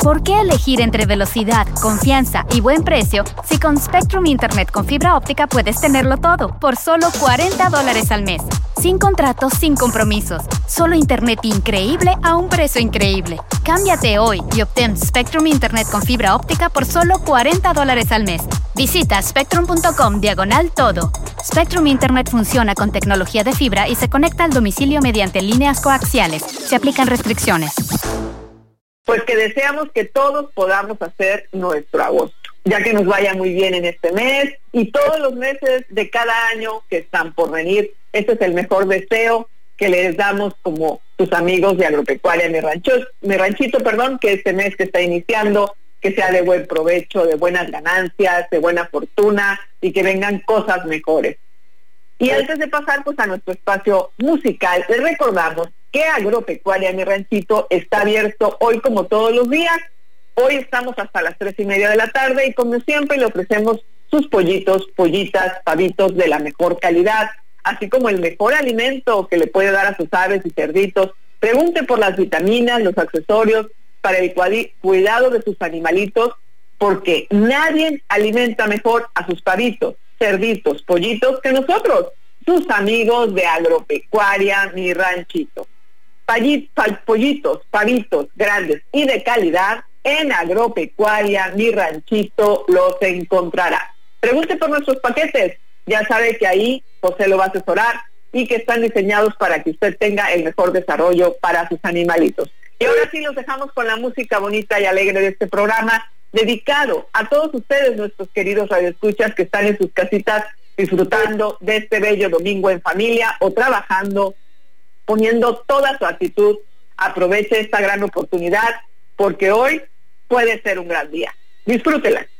¿Por qué elegir entre velocidad, confianza y buen precio si con Spectrum Internet con fibra óptica puedes tenerlo todo por solo $40 al mes? Sin contratos, sin compromisos. Solo internet increíble a un precio increíble. Cámbiate hoy y obtén Spectrum Internet con fibra óptica por solo $40 al mes. Visita spectrum.com/todo. Spectrum Internet funciona con tecnología de fibra y se conecta al domicilio mediante líneas coaxiales. Se aplican restricciones. Pues que deseamos que todos podamos hacer nuestro agosto, ya que nos vaya muy bien en este mes y todos los meses de cada año que están por venir. Este es el mejor deseo que les damos como tus amigos de Agropecuaria Mi Ranchito, que este mes que está iniciando, que sea de buen provecho, de buenas ganancias, de buena fortuna y que vengan cosas mejores. Y antes de pasar pues a nuestro espacio musical, les recordamos que Agropecuaria Mi Ranchito está abierto hoy como todos los días. Hoy estamos hasta las 3:30 de la tarde y como siempre le ofrecemos sus pollitos, pollitas, pavitos de la mejor calidad, así como el mejor alimento que le puede dar a sus aves y cerditos. Pregunte por las vitaminas, los accesorios para el cuidado de sus animalitos, porque nadie alimenta mejor a sus pavitos, cerditos, pollitos que nosotros, sus amigos de Agropecuaria Mi Ranchito. Pollitos, pavitos grandes y de calidad, en Agropecuaria Mi Ranchito los encontrará. Pregunte por nuestros paquetes, ya sabe que ahí José lo va a asesorar y que están diseñados para que usted tenga el mejor desarrollo para sus animalitos. Y ahora sí los dejamos con la música bonita y alegre de este programa, dedicado a todos ustedes, nuestros queridos radioescuchas que están en sus casitas disfrutando de este bello domingo en familia o trabajando, poniendo toda su actitud. Aproveche esta gran oportunidad porque hoy puede ser un gran día. Disfrútela.